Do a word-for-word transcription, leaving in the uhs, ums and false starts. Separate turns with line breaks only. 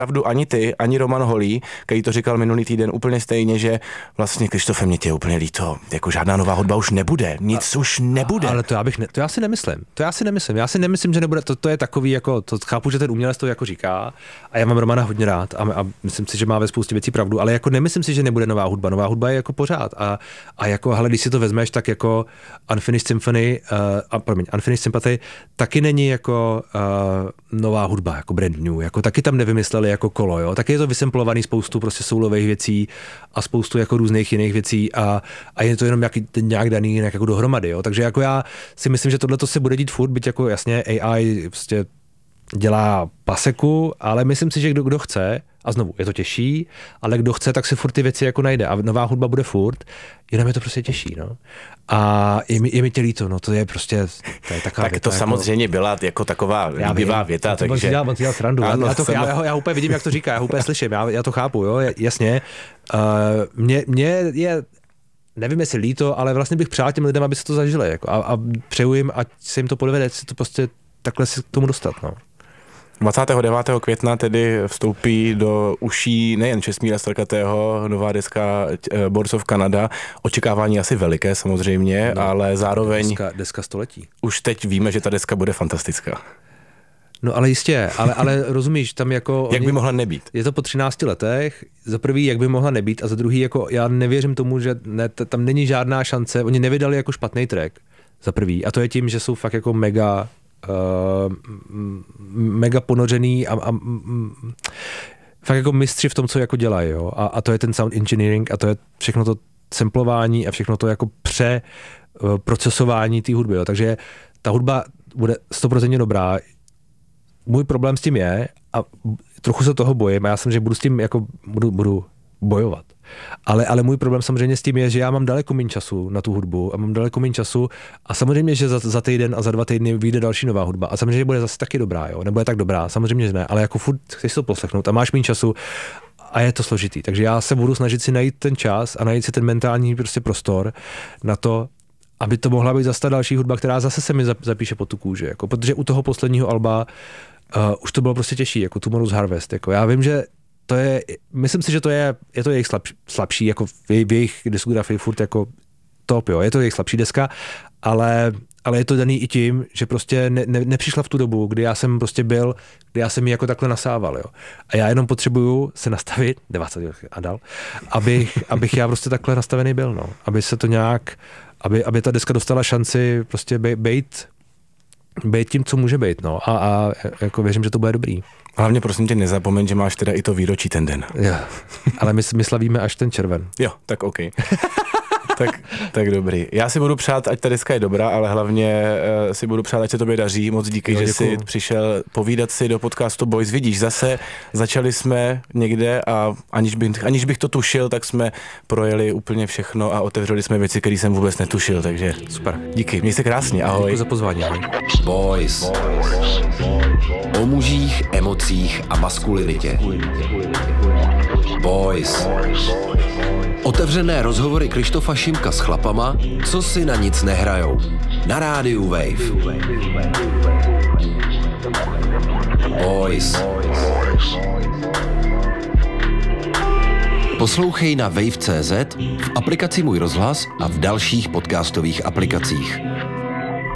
Pravdu ani ty, ani Roman Holý, který to říkal minulý týden úplně stejně, že vlastně Krištofe, mě tě je úplně líto, jako žádná nová hudba už nebude, nic a, už nebude.
Ale to já bych ne, to já si nemyslím. To já si nemyslím. Já si nemyslím, že nebude. To, to je takový jako to chápu, že ten umělec to jako říká a já mám Romana hodně rád a, a myslím si, že má ve spoustě věcí pravdu, ale jako nemyslím si, že nebude nová hudba. Nová hudba je jako pořád a a jako hele, když si to vezmeš, tak jako Unfinished Symphony uh, a promiň, Unfinished Sympathy taky není jako uh, nová hudba, jako brand new, jako taky tam nevymysleli jako kolo, jo. Taky je to vysemplovaný spoustu prostě soulových věcí a spoustu jako různých jiných věcí a, a je to jenom nějaký, nějak daný nějak jako dohromady, jo. Takže jako já si myslím, že tohle to se bude dít furt, byť jako jasně A I prostě dělá paseku, ale myslím si, že kdo, kdo chce, a znovu, je to těžší, ale kdo chce, tak si furt ty věci jako najde a nová hudba bude furt, jenom je to prostě těžší, no. A je mi, je mi tě líto, no, to je prostě, to je taková
tak
věta,
to
jako,
samozřejmě byla jako taková líbivá věta,
to
takže...
Dělá, dělá srandu, ano, já, to, já, já úplně vidím, jak to říká, já úplně slyším, já, já to chápu, jo, jasně. Uh, mě, mě je, nevím, jestli líto, ale vlastně bych přál těm lidem, aby se to zažili, jako, a, a přeju jim, ať se jim to podvede, si to prostě takhle si k tomu dostat, no.
dvacátého devátého května tedy vstoupí do uší nejen Čestmíra Strkatého nová deska Boards of Canada. Očekávání asi veliké samozřejmě, no, ale zároveň...
Deska, deska století.
Už teď víme, že ta deska bude fantastická.
No ale jistě, ale, ale rozumíš, tam jako...
Jak by mohla nebýt?
Je to po třinácti letech, za prvý, jak by mohla nebýt, a za druhý, jako já nevěřím tomu, že ne, tam není žádná šance, oni nevydali jako špatný track, za prvý, a to je tím, že jsou fakt jako mega... Uh, mega ponořený a, a um, fakt jako mistři v tom, co jako dělají, jo. A, a to je ten sound engineering a to je všechno to samplování a všechno to jako pře uh, procesování té hudby, jo. Takže ta hudba bude sto procent dobrá. Můj problém s tím je, a trochu se toho bojím, a já jsem, že budu s tím jako budu, budu bojovat. Ale, ale můj problém samozřejmě s tím je, že já mám daleko méně času na tu hudbu a mám daleko méně času a samozřejmě, že za, za týden a za dva týdny vyjde další nová hudba a samozřejmě bude zase taky dobrá, jo, nebude tak dobrá, samozřejmě, že ne, ale jako furt chceš to poslechnout a máš méně času a je to složitý, takže já se budu snažit si najít ten čas a najít si ten mentální prostě prostor na to, aby to mohla být zase ta další hudba, která zase se mi zapíše pod tu kůži, jako, protože u toho posledního alba uh, už to bylo prostě těžší, jako Tomorrow's Harvest, jako já vím, že to je, myslím si, že to je, je to jejich slabší, slabší jako v, v jejich diskografii furt jako top, jo, je to jejich slabší deska, ale, ale je to daný i tím, že prostě ne, ne, nepřišla v tu dobu, kdy já jsem prostě byl, kdy já jsem ji jako takhle nasával, jo. A já jenom potřebuju se nastavit, dvacet a dál, abych, abych já prostě takhle nastavený byl, no. Aby se to nějak, aby, aby ta deska dostala šanci prostě bejt, bejt tím, co může být, no. A, a jako věřím, že to bude dobrý.
Hlavně prosím tě nezapomeň, že máš teda i to výročí ten den.
Jo, ale my, my slavíme až ten červen.
Jo, tak OK. tak, tak dobrý. Já si budu přát, ať ta deska je dobrá, ale hlavně uh, si budu přát, ať se tobě daří. Moc díky, jo, že jsi přišel povídat si do podcastu Boys. Vidíš, zase začali jsme někde a aniž bych, aniž bych to tušil, tak jsme projeli úplně všechno a otevřeli jsme věci, které jsem vůbec netušil, takže super. Díky, měj se krásně, ahoj.
Děkuji za pozvání. Ahoj.
Boys. O mužích, emocích a maskulinitě. Boys. Otevřené rozhovory Krištofa Šimka s chlapama, co si na nic nehrajou. Na rádiu Wave. Boys. Poslouchej na wave tečka cé zet, v aplikaci Můj rozhlas a v dalších podcastových aplikacích.